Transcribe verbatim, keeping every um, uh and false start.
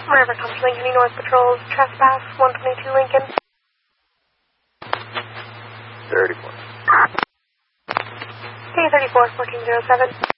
River Compton, Lincoln North Patrols, trespass, one twenty-two Lincoln. thirty-four. K thirty-four, fourteen oh seven.